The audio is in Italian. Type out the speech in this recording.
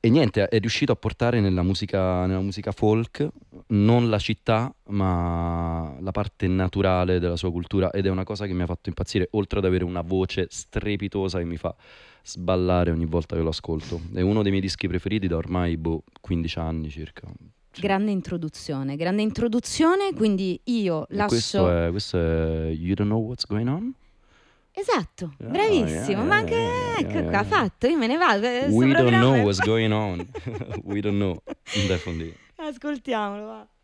E niente, è riuscito a portare nella musica folk non la città, ma la parte naturale della sua cultura ed è una cosa che mi ha fatto impazzire, oltre ad avere una voce strepitosa che mi fa sballare ogni volta che lo ascolto. È uno dei miei dischi preferiti da ormai 15 anni circa. Sì. Grande introduzione, quindi io E lascio... questo è You Don't Know What's Going On? Esatto, Yeah, yeah, bravissimo, ma yeah, anche yeah, yeah, yeah, ecco yeah, qua, yeah. fatto, io me ne vado, questo We don't know programma è what's going on. We don't know, definitely. Ascoltiamolo, va.